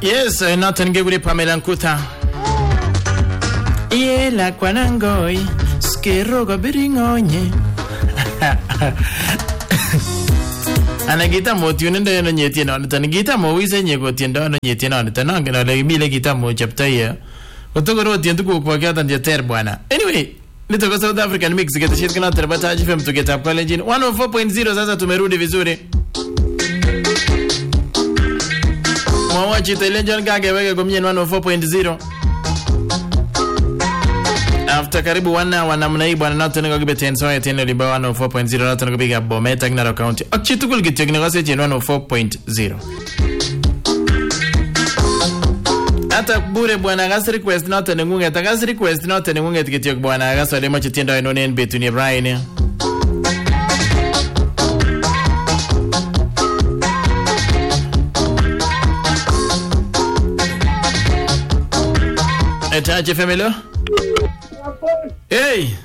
Yes, nothing good with Pamela Nkuta. La kwanangoi skeroga biringonye. Anagita mo tunende no nyeti no tanigita mo wise nyego tiendo no nyeti no tananga no le mile kita mo chapter ya. Otogoro tiendo ko kwa kata ndia ter bwana. Anyway, nitoka South African Mix get shit kana terbata FM to get up college 104.0 sasa tumerudi vizuri. Mwawachi television kage weke kwa 104.0. After karibu 1 hour namna hii bwana nato niko gibe tenso ya tena liba 104.0 nato niko biga Bomet Agnaro County. Akitukul gityo niko seje 104.0. Ata bure bwana gas request nato ngunge ta gas request nato ngunge gityo bwana gas wale macho tienda ino nen betu ni Brian. Etaje family. Hey.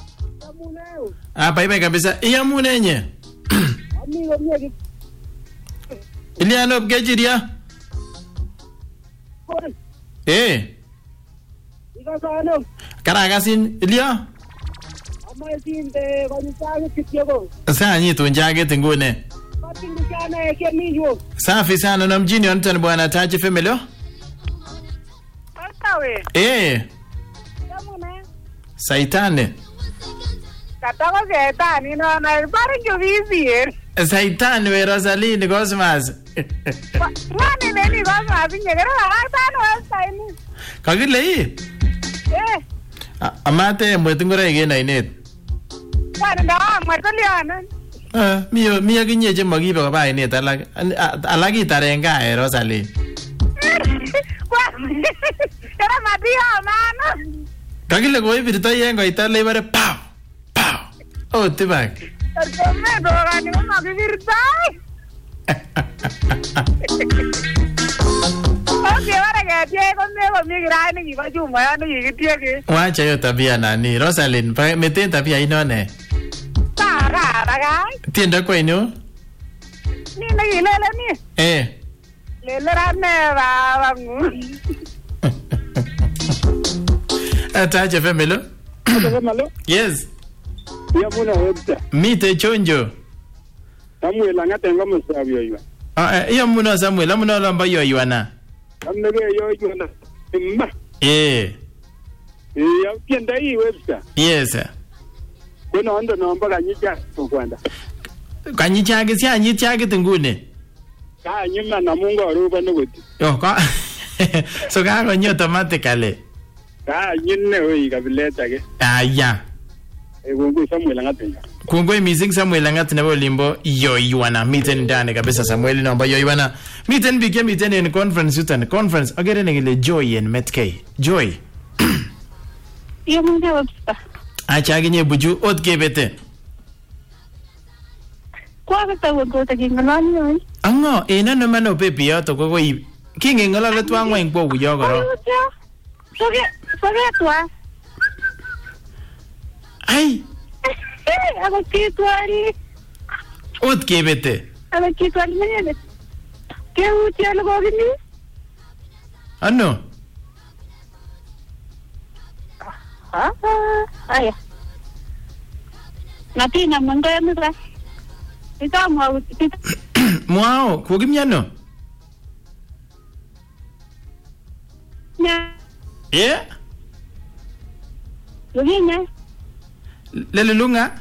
Apa ibe kabisa. Iya munenye. Ilia no bgejiria. Ikasano. Karagasin Ilia. Amasinde konyage kityogo. Sasa nyi tunjage tingune. Patingana kemiyo. Safi sana na mjini ontan bwana Taje family. Asawe. Yamune. Saitane. Katako Saitani no na parinjo visier. Saitane we Rosaline Cosmas. Ngani neni Cosmas nyegera Saitani Saitani. Kagile hii? Amate mwetungura igena inet. Wala ndo mwetoliana. Mio kinyeje magibe kwa bai inet alagi tarenga Rosaline. Kera madio mama. Kagile ko ibirta yengo itale bare pow. Oh, tibak. Terkome dorani mo magibirta. Okay, wala gaje ko migira ni ba juma ya ni gitiege. Wacha hiyo tabia nani? Rosaline, mete tabia inone. Raga. Tienda kwa ino? Ni lele ni. Lele rane ba ngu. Taje family. Yes. Yamuna webta. Mite chonjo. Samuel angatenga musabyo yiwa. Yamuna Samuel amuna lamba yo yiwana. Amnege yo yiwana. Imma. Ya pienda hii webta. Yes. Kuna ando naomba kanyicha kwanda. Kanyicha si anyicha ngune. Nyima na Mungu aruba nuguti. Ka. So ka nyo automatically. Nyinne hoyi kabileta ke. Ya. Kungu Samuel angatenga. Kungu missing Samuel angatenga bolimbo yo yiwana miten ndani kabisa Samuel naomba yo yiwana. Miten bige miten in conference agere ngile Joy and Metkay. Joy. Yamuna websta. Acha ginye buju ot kebete. Kwa kata wote kingalani yoy. Ango ena no mano pepe yo to ko i. King ngala twa ngwen po yo goro. Soge twa. Ai. Aga kitwari. Ot kebete. Aga kitwari mene. Ke uti alo gogini? Ano? Aya. Natina manga mura. Ita mo Mwao, kugimyano? Nya. Lugina. Lelelunga?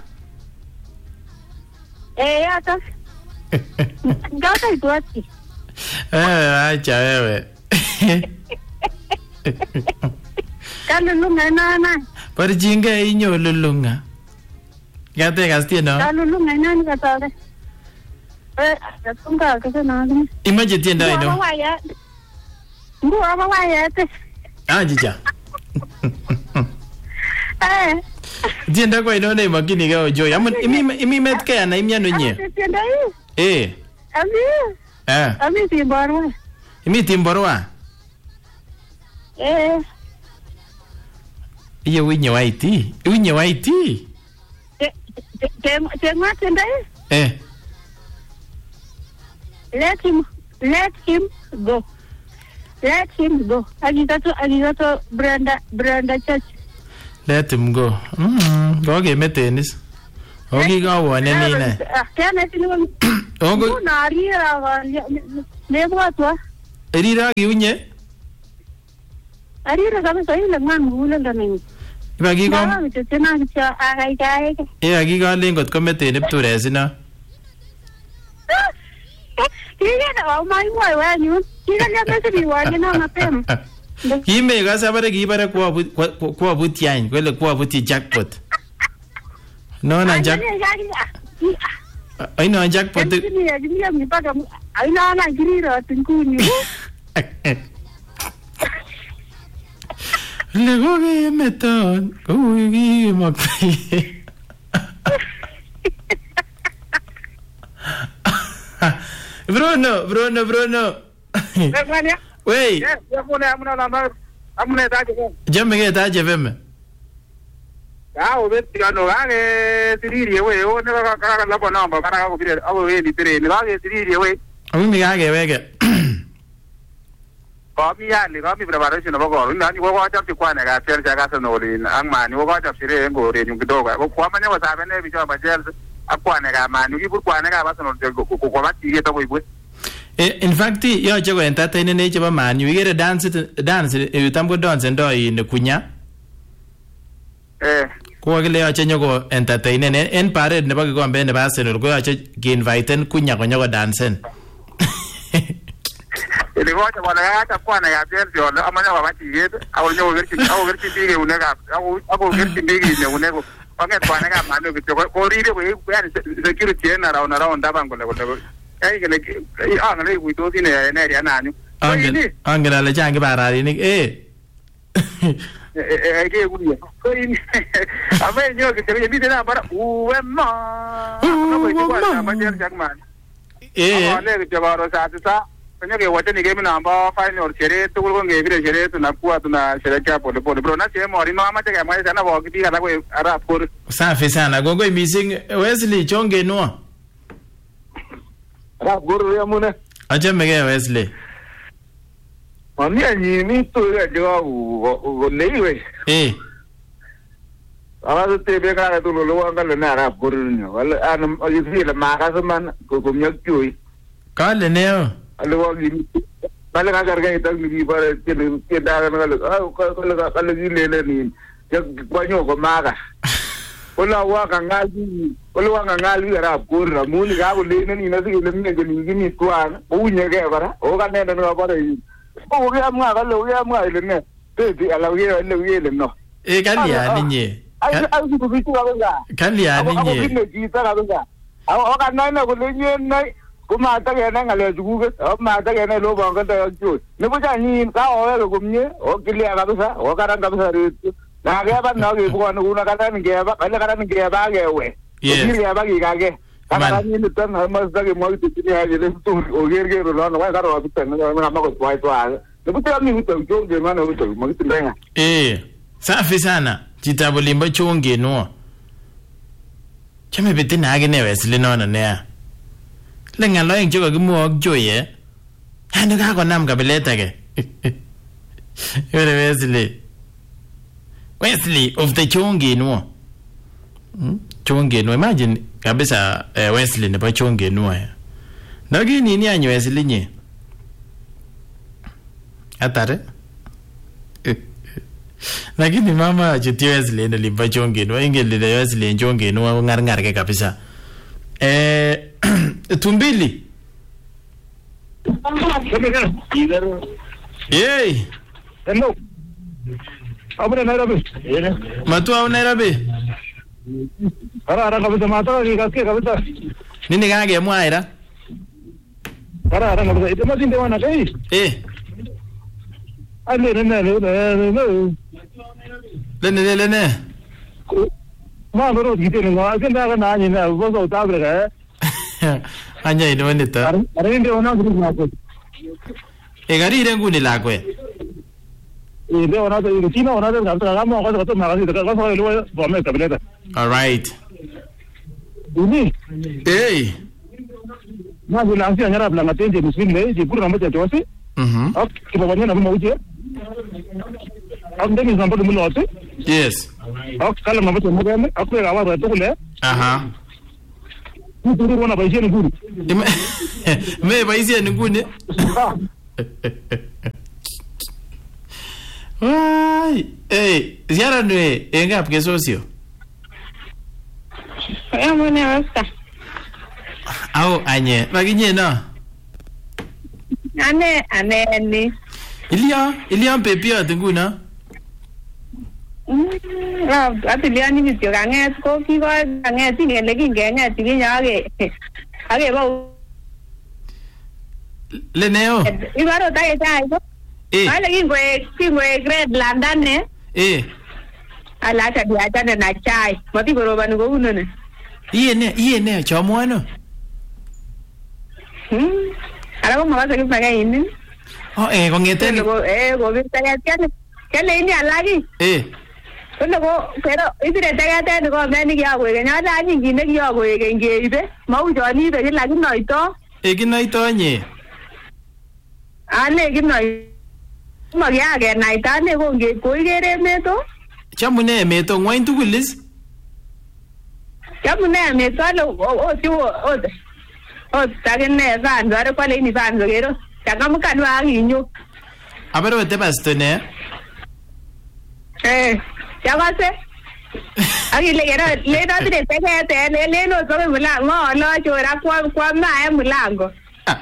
Ata. Gata ituati. Acha wewe. Kalulunga nana. Parjinga inyo lulunga. Gate gastino. Kalulunga nana katare. Katunga kasa nana. Imaje tienda ino. Mbua mawaya te. Jija. Tienda kwa ino na makini gao Joy. Imi Metkay na imyano nye. Tienda hii. Ami timborwa. Imi timborwa. Iyo winye waiti. Winye waiti. Tema tienda hii. Let him go. Let him go. Agitato Brenda Church. Let him go. Go get me tennis. Okay, go one and Can I tell you? Oh, go. Never. Rira, you nye? I didn't have a man who will let me. Bagi go. I Yeah, I got link got committed to Resina. You get all my way when you never be working on a pen. He may us have a give a qua with yang, well, a qua with the jackpot. No, no, Jack. I know jackpot. I know I agree to Le meton, Bruno. Wait. I'm going to Jumping at Ajavim. I'll bet you know, I see away. Oh, never got a number, but I will be already trained. I see away. Only I get Copy, I got me preparation of a goal. And you watch up to Quana, I tell Jagasanoli, and man, you watch up Siri and go in the dog. Woman was having every job myself. A Quanaga man, you put Quanaga was not to get away with. In fact, you're going to entertain an age of a man. You get a dance, you tambo dance and doy in the Cunya. Quagly, I change go entertain and parade never go and bend the basket or go invite and Cunya when you were dancing. If you watch what I got, I tell you, I'm not I will know very big, you never, I will get big in the never forget Quanaga man or read away where security around Dabango. We don't in an area now. I'm going to let you about it. I gave you. I mean, you're going to be there, but who am I? Eh, when you get what any game number, find or cherry to go and give it a cherry to Napua to Sereka for the Brona, or in Mamma, I might have walked the other way. Safisana, go missing Wesley, John Genoa. Ramuna. I just make Wesley. On the end, you need to go anyway. Eh, I was to take a to lower than Arab Guru. Well, you feel a Marasaman, go from your queue. call the nail. I love you. Malaga tell me for a kid. I'll you just when you go Maga. Ola waka ngali Arab Guru, Moon, I will lean in nothing in give me one. Oh, you get over. Oh, I never know about it. Oh, we are my baby. I love you and the no. Eh, Calia, I was to be two hours. Calia, I got 9 of the night. Come out again and I'll Google. Oh, my again, I love Uncle Joe. Never can you go or Gilia or Garangabasa. Now, I have now one who gave up. I can't get back away. Yes, I need to turn. I must get more to the or get around. Why got to turn? I'm not quite wild. The tell me who told the man over to eh, Safisana, Chitabulimba Chungi, no. Chame Betin Agane Wesley on an air. Lenga lying Jogamu Joy, eh? And the Gagonam Gabeletake. Wesley of the Chungi, no. Chungi, no. Imagine Cabeza Wesley in the Pachungi, no. Nagi Nini and Wesley. Atare? Lakini mama chuti Wesley ndo limba chonge no ingeli de Wesley chonge no ngar kabisa. Tumbili. Yey. Hello. Abuna Nairobi. Matu au Nairobi. Ara kabisa mata ni kaske kabisa. Nini kage mwaira? Ara kabisa ite mazinde wana kai. Lene. Ma bro gite no agenda na ni na go ta bra. Anya ino nita. Are ndio ona guru na ko. Gari rengu ni lagwe. Ndio ona to China ona to ga mo ko to ma ga to ko so lo bo me tableta. All right. Uni. Eh. Ma bu la sia ngara bla ngaten je muslim le je guru na ma te to si. ak kibabanya na mauche ak ndeni zambo de mulote Yes. ak kala mabato magame ak ko rawa to kule Aha. Nguru wana baishe nguru Me baishe ngune. Wai, ziara nwe engap kesosio. Mune wasta. Au anye, maginye na. Ane ni. Ilia pepia nguna. Atiliani kityo kanget ko kiko kanget ingele kingenget kinyage. Age ba. Leneo. Ibaro tae chai ko. Ale kingwe grade London ne. Ala ta dia ta na chai. Mati goroban go unone. Iye ne chamwano. Ala ko mawasa kipaga ini. Kongeten go bita kele ini alagi. Pero isire tagate ko meni kya ko kenya la nyingi ne kya ko ngeibe mau joni be la kinoito kinoito nye ane kinoi magya ke naita ne ko nge ko igere meto chamune meto ngwain tugulis chamune meto o tagene van dare kwale ni van gero changamuka nwa nginyo abero te bastone Yabase. Aki le no dire pekete le no so mulango no chora kwa ma mulango.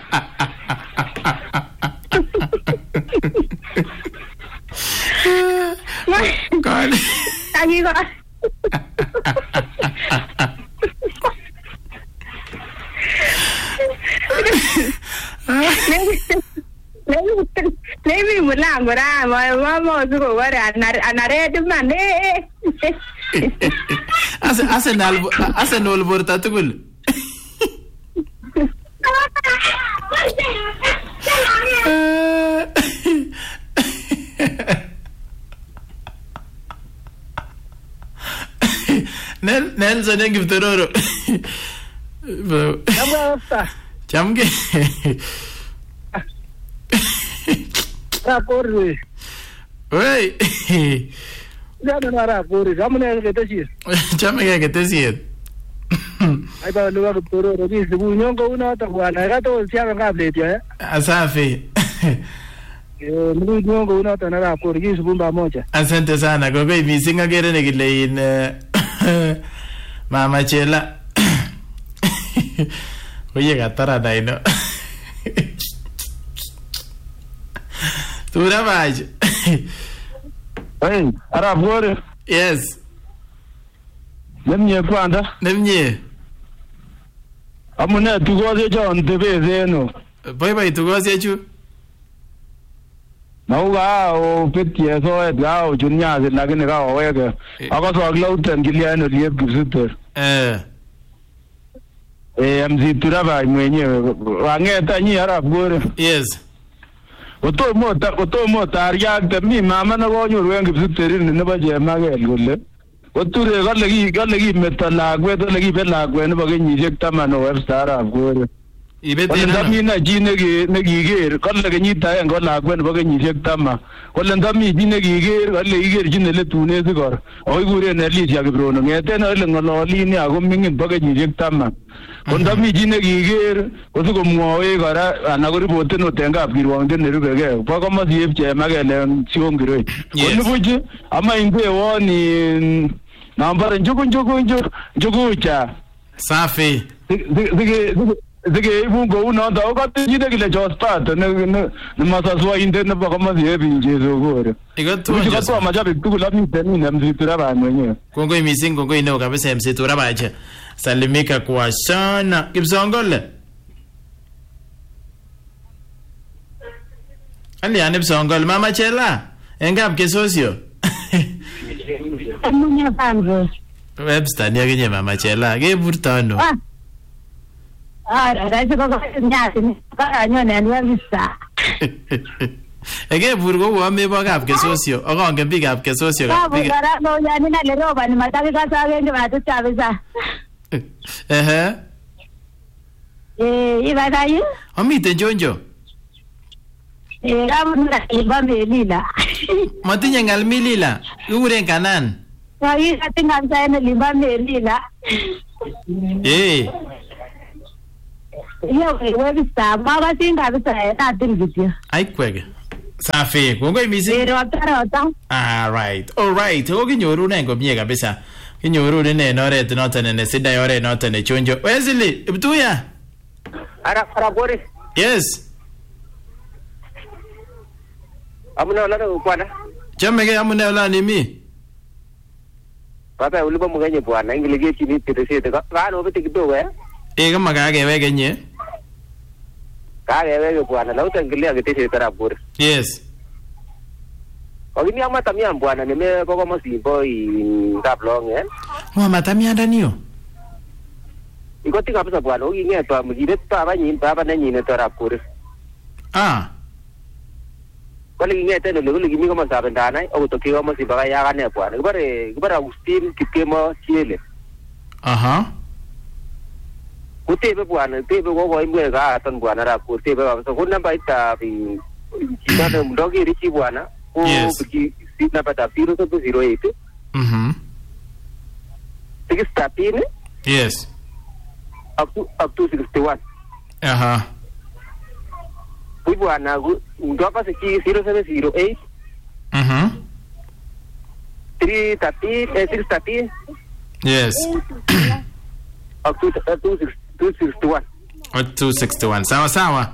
God. Aki ko. Maybe mulango ra mama zuko wara anare dumane. Arsenal borta tugul. Nelson ngiftororo. Chamge. Rapor. Oi. Ya no rapor, ramne ke tesi. Chame ke tesi. Ai ba lugar toro rogi sibu nyongo una ta bwana gato sia ngable tia. Asafi. Mimi nyongo una ta na rapor rogi sibu ba moja. Asante sana gogo misinga gere ne gilein Mama Chela. Oye gatara daino. Tura vaj. Hey, rapor. Yes. Nemye kwanda. Nemye. Amune tugoze jon tebe zeno. Bye tugoze chu. Nauga o petie so edga o junya de lagene ga o wege. Aga so aglauten giliano liep gisuter. MC turaba mwenyewe. Wangeta nyi rapor. Yes. Oto mota ariak te mi mama na go nyoru wengi gisuterin ne ba je magel golle. Oture galegi metalagwe to legi belagwe ne bage nyijek tamano webstar agore ibete na ndamina jinege negiger galegi nyita en golagwe ne bage nyijek tama kolle ndami jinege giger galle iger jinele tune sigor oy gure ne li ya gebrono ngete na le ngololi ni ago mingin bage nyijek tama kondami jinege giger kosugo mwowe gara anagori bote no tenga abirwonde ne rubege bako masiep che magele siongire konne buji ama ingwe woni Nambara njugu cha. Safi. Zige ibungo unaonda wakati jide kile chospata ne masaswa inde ne baka mazi njezo gore. Ikatu majabi tukula miteni na mzitura ba mwenyewe. Kongo imisingo kongo ineo kabisa mzitura ba aje. Salimika kwa sana. Kipsongole. Ali ane Kipsongole Mama Chela. Engap kesosio. Amunya pango. Webster ni agenye Mama Chela. Ge burtano. Raisi ko nyasi ka nyone ni Webster. Ege burgo wa me bagap kesosio. Ogonge big up kesosio. Big up. No yani na lero ba ni mataki ka sa genge ba tu chavisa. Iba dai. Amite Jonjo. Kamuna iba Melila. Matinye ngal Milila. Kikuren Kanan. Ay, katingan sa na liba Melila. Yo, wewe sta magasinga bisa ta dirgitya. Ai kwege. Safi, kongoi missing. Rota. All right. Okinyoru ne komie kabisa. Kinyoru ne oret noton ne sidai oret noton ne chonjo. Wesley, Ibtuya. Ara Boris. Yes. Amuna wala bwana. Chamege amuna wala ni mi. Papa ulipo mgenye bwana, ingilege chini tetesete. Kana obete kidogo kama kagewege nye. Kagewege bwana, na utangilia tetesete Ara Boris. Yes. Ogini amatamia bwana nime boko masimbo ngablong matamia ndanio. Ikoti kabisa bwana, ugingetwa mjire baba nanyi to Ara Boris. Kole ngete no lego ligi mi kama sabendana au to kiwa masimbo ya gane bwana. Gibare Agustin Kipkemo Chiele. Kutebe bwana, tebe gogo imwe ga atan bwana Ara Boris. Tebe kabisa ko namba ita bi china mdogi richi bwana. Yes. Sina pata 008. 613. Yes. Up to 61. Bwana ndopa se 0708. 613. Yes. Up to 261. Up to 61. Sawa.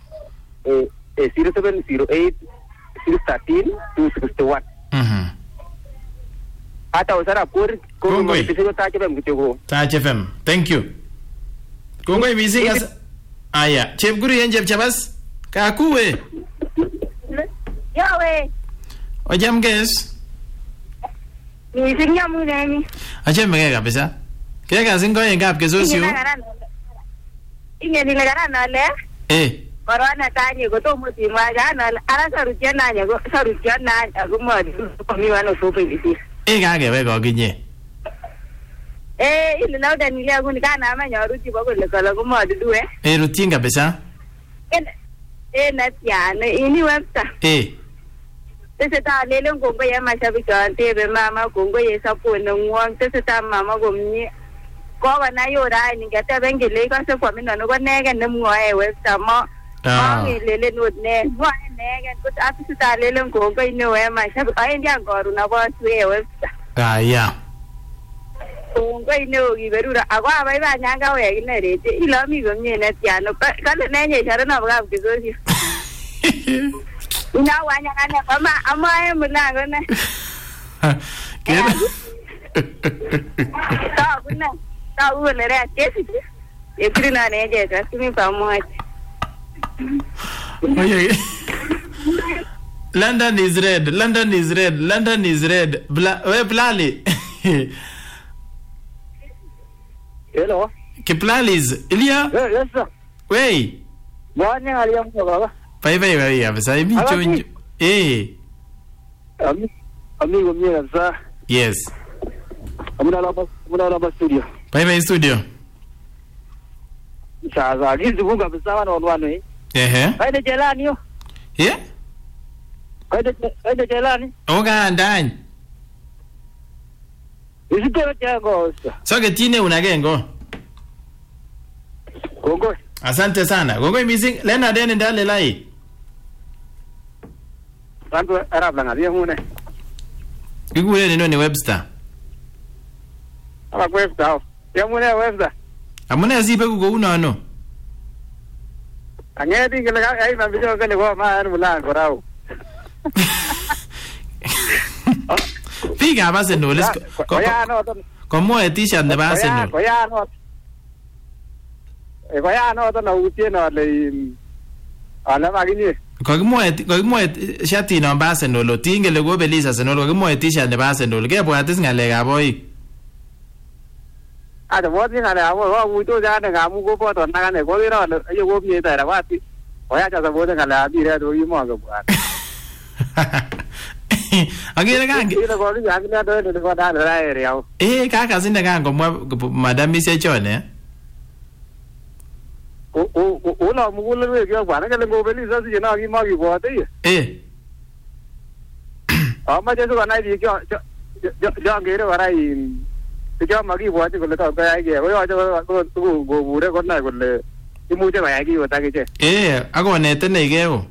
0708 613 261. Hata usara por Kongoi. Touch FM. Thank you. Kongoi missing as aya. Chepguru yenjep chabas. Kakuwe. Yawe. Ojam guess. Missing yamunani. Achemege kabisa. Kega singo yengap kesosio. Ingeni legana le. Corona tanya gotomo timwa jana ara sarutia nanya gumodi komiwano sope bisi. Kage ko kinye. Ile lauda nilia kuni kana amanyoruti bako le kala gumodi duwe. Rutin kabisa. Na tiana ini websta. Tese ta lele ngongo ya mashabiki antebe mama gongo yesa pone ngwang tese ta mama gomni ko bana yora ni gata bengele ko se kwa mino no nege ne mwa websta mo. Lele no ne mwa nege ko afi ta lele ngongo ine we mashabiki ai ndia ngoru na boss we websta. Ya. Ngongo ine ogiberura agwa bai ba nyanga we ine rete ilo mi gomni na tiano kale nenye chara na bwa kizosi. Ina wanya kana kama amaye mulango na. Kera. Ta uelera kesi. Ekrina neje kasimi pamoja. Oye. London is red. We Blali. Hello. Kiplalis. Ilia? Yes sir. Wey. Bwana aliamka baba. Bye kabisa hivi chonjo. Amigo mia kabisa. Yes. Muna laba studio. Bye studio. Sasa gizi bunga kabisa wana Kaide jelani yo. Kaide jelani. Oga ndani. Isito chango. Soke tine unagengo. Kongo. Asante sana. Kongo missing lena deni ndale lai. Tanto Arab la ngadia mune. Kikule ni Webster. Ama Webster. Ya mune Webster. Amune asipe kuko uno. Angedi ngele ai mabijo ngele kwa maana mulango rao. Piga base no let's go. Como e t-shirt ne base no. Koya no to na utie no le ala magini. Kokimwe shati no base no lo tingele go belisa se no lo kokimwe t-shirt ne base no ke bwatis ngale ka boy. Ada wodi ngale abo wo to ja ne ngamu go poto na ne go ro yo go pie ta ra wati. Koya cha sa boda ngale abi re do yimo go bwa. Agere gange. Ile go ri agina do ne go da ra ere yao. Kaka sinde gango madam mise chone. Una mugulelwe kyo bwana kale ngobelisa sije na kimaki bote. Amache so kanai di kyo jangere warai. Kyo maki bote kole to kaya ke. Ko yo ko gobure ko na kole imuche kaya ki wata ke. Ako netene ke.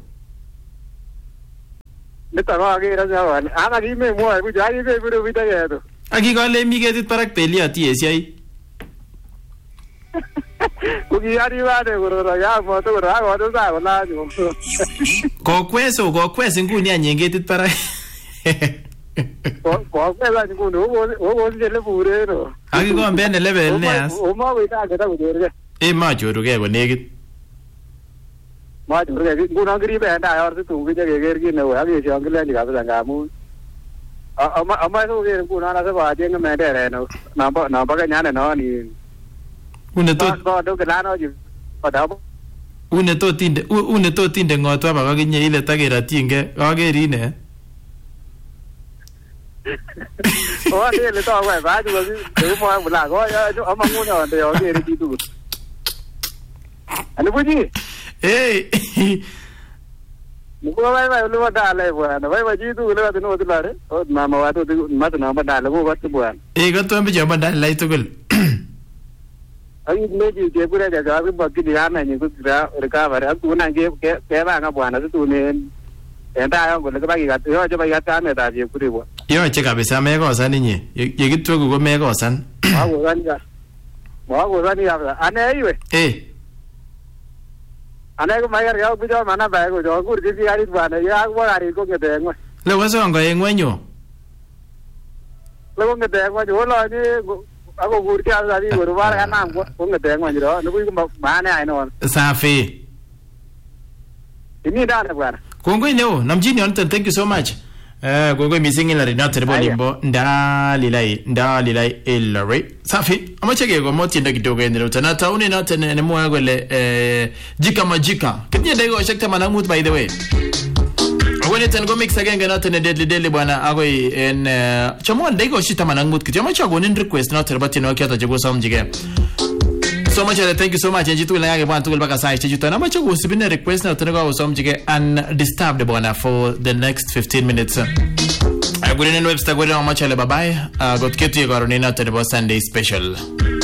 Nito ko akere sawan. Ana kime mo bu jari be buru bita yeto. Aki kole mi ketit parak Belioti esiai. Kuki arrivare korora ya moto korora ko sa ko la ju. Kokwes nguni anye ketit parak. Kokwes nguni o jele bure no. Aki kombe ne level ne as. O ma wita ke ta bure. Ma choruke ko nekit. Ma choruke nguna ngri be nda yor tu ke ger ki ne wa ke jangile ni ka sa ngamu. Ama so ke nguna na sa ba jeng me de re no. Na ba ka nya ne no ni. Une to tinde ngotwa baka kinye ile takeratiyenge akerine. Ile to wa ba ju mo mula ko yo ama nguna de akere ti tu. Ani buji. Muko ba lu da le bwana. Ba ji tu le wa no tu la re. O mama wa tu ma tu na ba da le ko tu bwana. Ka to ambe jamba da lai tu gul. Ai meji ke pura da ga ba ki ya na ni ku ra ka ba ra tu na ke ba nga bwana tu ne enda yo ko le ba ki ga yo je ba ya ta me da je ku ri bo yo che kabisa me ko san ni ye ki tu ko me ko san ma ko ran ya ane iwe ane ko ma ya bu jo mana ba ko jo ku ri ti ari bwana ya ko ari ko ke de ngwa le wa so ngo ye ngwenyo le ko ke de ngwa jo lo ni ako gurti ala di gurwar kana ko ngete ngwan jiro nubu ko mane ai no safi ini da bwana kongoi leo namjini on thank you so much kongoi missing ila rina terbo limbo ndalilai ilari safi amachege ko motinda kidogo endero tana tauni na tene ne mo agole jika majika kinye dego shakta manamut by the way when it go mix again not in a deadly bwana agoi en chamon dego shita manangut kiti amacha go nin request not but no kyata jego som jige so much thank you so much jitu la yake bwana tukul baka sai jitu na amacha go sibine request na tunaga som jige undisturbed bwana for the next 15 minutes I go in website go amacha le bye got ketu yego ronina terbo Sunday special